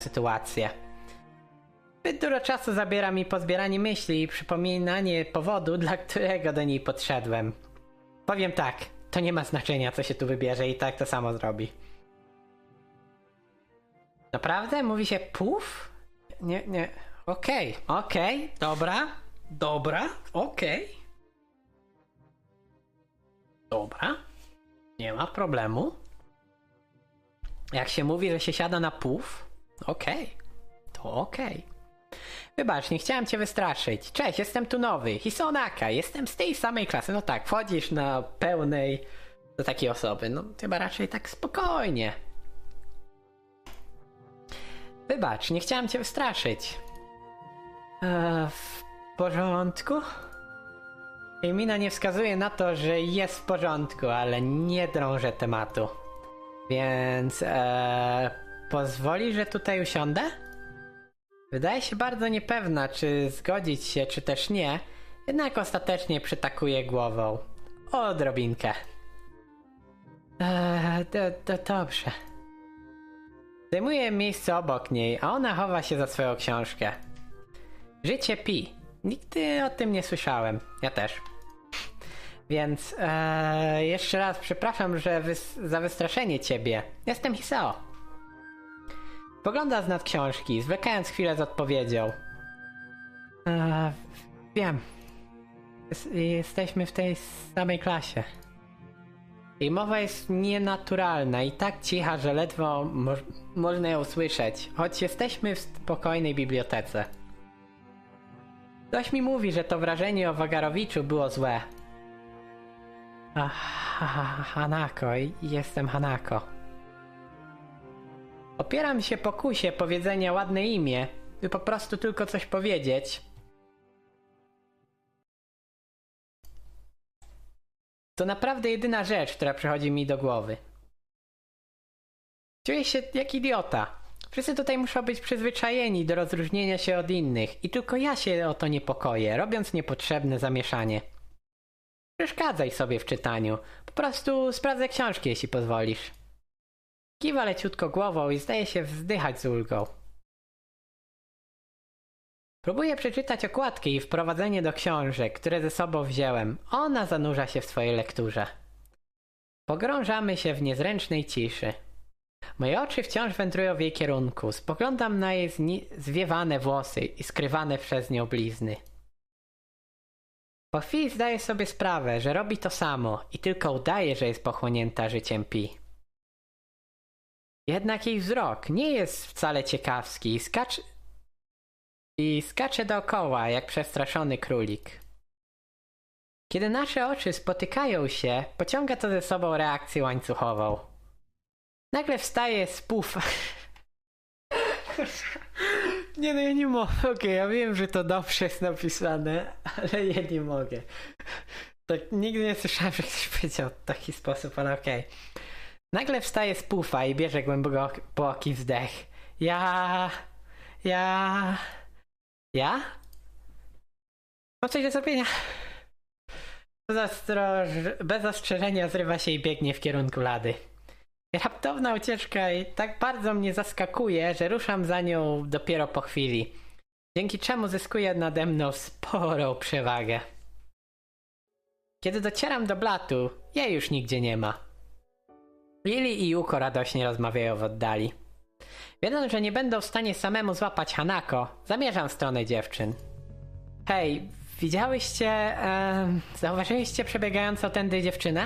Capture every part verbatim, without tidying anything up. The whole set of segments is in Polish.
sytuację. Zbyt dużo czasu zabiera mi pozbieranie myśli i przypominanie powodu, dla którego do niej podszedłem. Powiem tak, to nie ma znaczenia, co się tu wybierze, i tak to samo zrobi. Naprawdę? Mówi się puf? Nie, nie. Okej, okay, okej, okay, dobra, dobra, okej. Okay. Dobra, nie ma problemu. Jak się mówi, że się siada na puf, okej, okay, to okej. Okay. Wybacz, nie chciałem cię wystraszyć. Cześć, jestem tu nowy, Hisonaka, jestem z tej samej klasy. No tak, wchodzisz na pełnej do takiej osoby, no chyba raczej tak spokojnie. Wybacz, nie chciałem cię wystraszyć. Eee, w porządku? Jej mina nie wskazuje na to, że jest w porządku, ale nie drążę tematu. Więc eee, pozwoli, że tutaj usiądę? Wydaje się bardzo niepewna, czy zgodzić się, czy też nie, jednak ostatecznie przytakuje głową. Odrobinkę. Eee, do, do, dobrze. Zajmuję miejsce obok niej, a ona chowa się za swoją książkę. Życie Pi. Nigdy o tym nie słyszałem. Ja też. Więc ee, jeszcze raz przepraszam, że wys- za wystraszenie ciebie. Jestem Hisao. Pogląda z nad książki, zwlekając chwilę z odpowiedzią. Eee, wiem. Jest, jesteśmy w tej samej klasie. Jej mowa jest nienaturalna i tak cicha, że ledwo mo- można ją słyszeć, choć jesteśmy w spokojnej bibliotece. Ktoś mi mówi, że to wrażenie o Wagarowiczu było złe. Ach, ha, ha, Hanako, jestem Hanako. Opieram się pokusie powiedzenia ładne imię, by po prostu tylko coś powiedzieć. To naprawdę jedyna rzecz, która przychodzi mi do głowy. Czuję się jak idiota. Wszyscy tutaj muszą być przyzwyczajeni do rozróżnienia się od innych i tylko ja się o to niepokoję, robiąc niepotrzebne zamieszanie. Przeszkadzaj sobie w czytaniu. Po prostu sprawdzę książki, jeśli pozwolisz. Kiwa leciutko głową i zdaje się wzdychać z ulgą. Próbuję przeczytać okładkę i wprowadzenie do książek, które ze sobą wziąłem. Ona zanurza się w swojej lekturze. Pogrążamy się w niezręcznej ciszy. Moje oczy wciąż wędrują w jej kierunku. Spoglądam na jej zni- zwiewane włosy i skrywane przez nią blizny. Po chwili zdaję sobie sprawę, że robi to samo i tylko udaje, że jest pochłonięta życiem Pi. Jednak jej wzrok nie jest wcale ciekawski i skacze... i skacze dookoła jak przestraszony królik. Kiedy nasze oczy spotykają się, pociąga to ze sobą reakcję łańcuchową. Nagle wstaje z pufa. Nie no, ja nie mogę. Okej, okay, ja wiem, że to dobrze jest napisane, ale ja nie mogę. Tak nigdy nie słyszałem, że ktoś powiedział w taki sposób, ale okej. Okay. Nagle wstaje z pufa i bierze głęboki wzdech. Ja... Ja... Ja? Mam coś do zrobienia. Zastroż... Bez ostrzeżenia zrywa się i biegnie w kierunku lady. Raptowna ucieczka i tak bardzo mnie zaskakuje, że ruszam za nią dopiero po chwili. Dzięki czemu zyskuję nade mną sporą przewagę. Kiedy docieram do blatu, jej już nigdzie nie ma. Lili i Yuko radośnie rozmawiają w oddali. Wiedząc, że nie będą w stanie samemu złapać Hanako, zamierzam w stronę dziewczyn. Hej, widziałyście... E, zauważyliście przebiegającą tędy dziewczynę?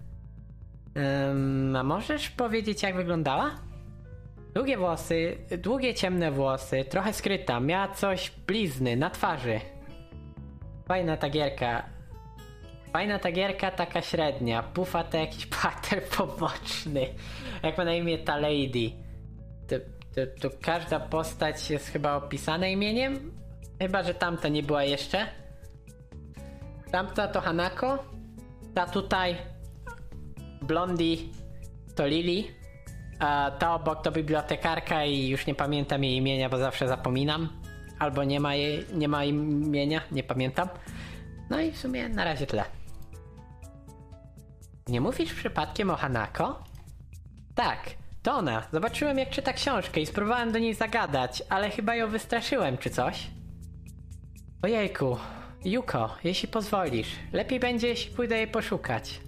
Um, a możesz powiedzieć, jak wyglądała? Długie włosy, długie ciemne włosy, trochę skryta, miała coś blizny na twarzy. Fajna ta gierka. Fajna ta gierka, taka średnia. Pufa to jakiś pater poboczny. Jak ma na imię ta lady. To, to, to każda postać jest chyba opisana imieniem? Chyba, że tamta nie była jeszcze. Tamta to Hanako. Ta tutaj Blondie to Lili. A ta obok to bibliotekarka i już nie pamiętam jej imienia, bo zawsze zapominam. Albo nie ma jej, nie ma imienia, nie pamiętam. No i w sumie na razie tyle. Nie mówisz przypadkiem o Hanako? Tak, To ona. Zobaczyłem, jak czyta książkę i spróbowałem do niej zagadać, ale chyba ją wystraszyłem czy coś. Ojejku. Yuko, jeśli pozwolisz, lepiej będzie, jeśli pójdę jej poszukać.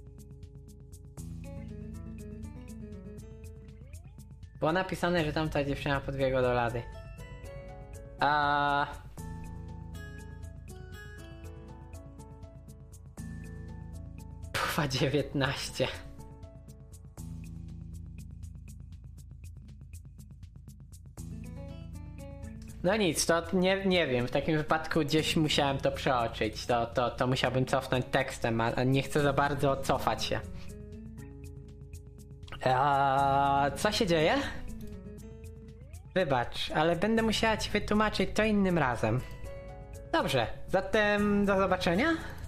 Było napisane, że tamta dziewczyna podbiegła do lady. A... Pufa dziewiętnaście. No nic, to nie, nie wiem, w takim wypadku gdzieś musiałem to przeoczyć, to, to, to musiałbym cofnąć tekstem, a nie chcę za bardzo cofać się. Eee, co się dzieje? Wybacz, ale będę musiała ci wytłumaczyć to innym razem. Dobrze, zatem do zobaczenia?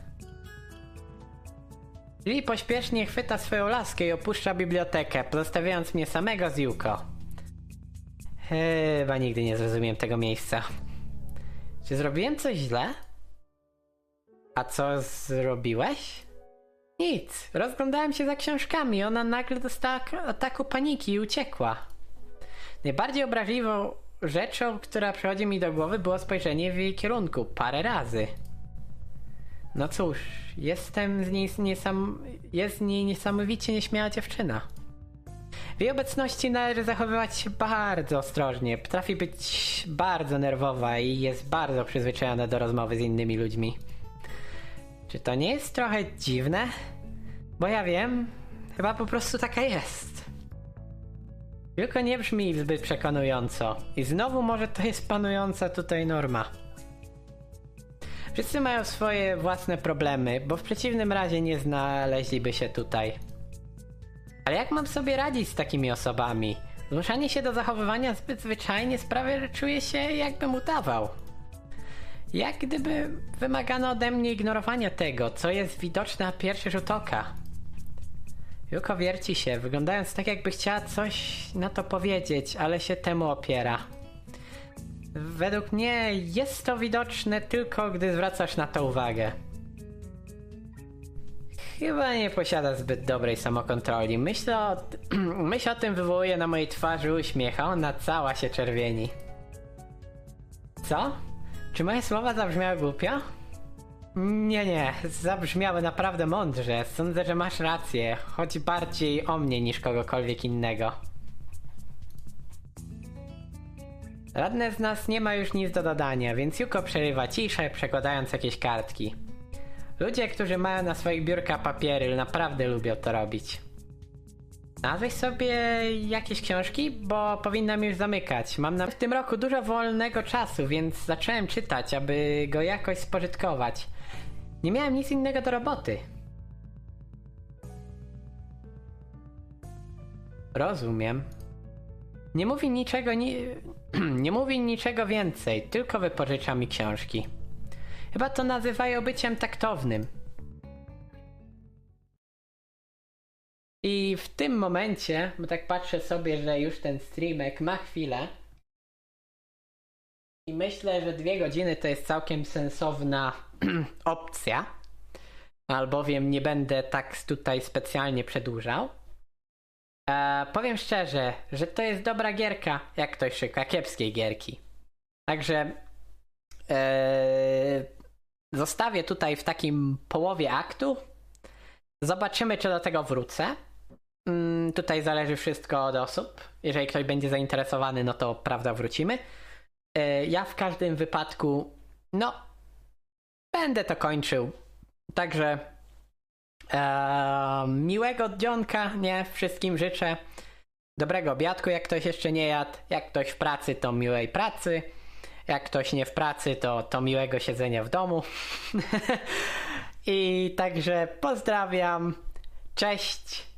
Lee pośpiesznie chwyta swoją laskę i opuszcza bibliotekę, pozostawiając mnie samego z Yuko. Chyba nigdy nie zrozumiem tego miejsca. Czy zrobiłem coś źle? A co zrobiłeś? Nic. Rozglądałem się za książkami. Ona nagle dostała ataku paniki i uciekła. Najbardziej obraźliwą rzeczą, która przychodzi mi do głowy, było spojrzenie w jej kierunku parę razy. No cóż, jestem z niej niesam... jest z niej niesamowicie nieśmiała dziewczyna. W jej obecności należy zachowywać się bardzo ostrożnie. Potrafi być bardzo nerwowa i jest bardzo przyzwyczajona do rozmowy z innymi ludźmi. Czy to nie jest trochę dziwne? Bo ja wiem, chyba po prostu taka jest. Tylko nie brzmi zbyt przekonująco. I znowu może to jest panująca tutaj norma. Wszyscy mają swoje własne problemy, bo w przeciwnym razie nie znaleźliby się tutaj. Ale jak mam sobie radzić z takimi osobami? Zmuszanie się do zachowywania zbyt zwyczajnie sprawia, że czuję się, jakbym udawał. Jak gdyby wymagano ode mnie ignorowania tego, co jest widoczne na pierwszy rzut oka. Yuko wierci się, wyglądając tak, jakby chciała coś na to powiedzieć, ale się temu opiera. Według mnie jest to widoczne tylko, gdy zwracasz na to uwagę. Chyba nie posiada zbyt dobrej samokontroli. Myśl o, myśl o tym wywołuje na mojej twarzy uśmiech, a ona cała się czerwieni. Co? Czy moje słowa zabrzmiały głupio? Nie, nie, zabrzmiały naprawdę mądrze. Sądzę, że masz rację. Chodzi bardziej o mnie niż kogokolwiek innego. Żadne z nas nie ma już nic do dodania, więc Yuko przerywa ciszę, przekładając jakieś kartki. Ludzie, którzy mają na swoich biurkach papiery, naprawdę lubią to robić. Znalazłeś sobie jakieś książki? Bo powinnam już zamykać. Mam na w tym roku dużo wolnego czasu, więc zacząłem czytać, aby go jakoś spożytkować. Nie miałem nic innego do roboty. Rozumiem. Nie mówi niczego ni... nie mówi niczego więcej, tylko wypożycza mi książki. Chyba to nazywają byciem taktownym. I w tym momencie, bo tak patrzę sobie, że już ten streamek ma chwilę. I myślę, że dwie godziny to jest całkiem sensowna opcja. Albowiem nie będę tak tutaj specjalnie przedłużał. E, powiem szczerze, że to jest dobra gierka, jak ktoś szuka kiepskiej gierki. Także e, zostawię tutaj w takim połowie aktu. Zobaczymy, czy do tego wrócę. Mm, tutaj zależy wszystko od osób. Jeżeli ktoś będzie zainteresowany, no to prawda wrócimy. E, ja w każdym wypadku, no, będę to kończył. Także e, miłego dzionka, nie? Wszystkim życzę. Dobrego obiadku, jak ktoś jeszcze nie jadł. Jak ktoś w pracy, to miłej pracy. Jak ktoś nie w pracy, to, to miłego siedzenia w domu. I także pozdrawiam. Cześć.